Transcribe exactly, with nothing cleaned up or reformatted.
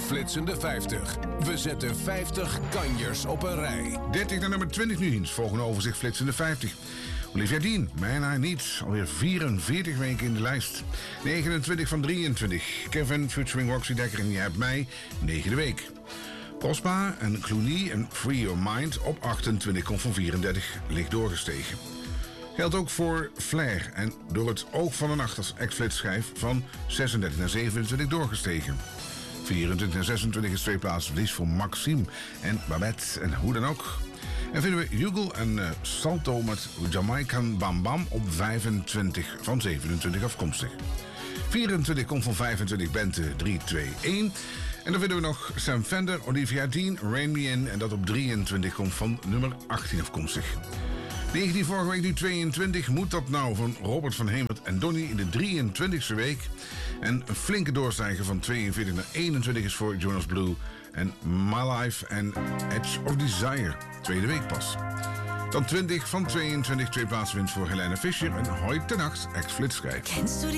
Flitsende vijftig. We zetten vijftig kanjers op een rij. dertig naar nummer twintig nu eens. Volgende overzicht Flitsende vijftig. Olivia Dean, Man I Need. Alweer vierenveertig weken in de lijst. negenentwintig van drieëntwintig. Kevin featuring Roxy Dekker en Je hebt mij. Negende week. Prospa en Clooney en Free Your Mind op achtentwintig. Komt van vierendertig. Licht doorgestegen. Geldt ook voor Flair en Door het oog van de nacht als ex-flitsschijf van zesendertig naar zevenentwintig doorgestegen. vierentwintig naar zesentwintig is twee plaatsen verlies voor Maxime en Babette en hoe dan ook. En vinden we Hugo en uh, Salto met Jamaican Bam Bam op vijfentwintig van zevenentwintig afkomstig. vierentwintig komt van vijfentwintig Bente drie twee een. En dan vinden we nog Sam Fender, Olivia Dean, Rain Me In en dat op drieëntwintig komt van nummer achttien afkomstig. negentien vorige week, nu tweeëntwintig. Moet dat nou van Robert van Hemert en Donny in de drieëntwintigste week. En een flinke doorstijger van tweeënveertig naar eenentwintig is voor Jonas Blue. En My Life en Edge of Desire. Tweede week pas. Dan twintig van tweeëntwintig. Twee plaatsen winst voor Helena Fischer en Hoi ten Nacht, ex-flitsschijf.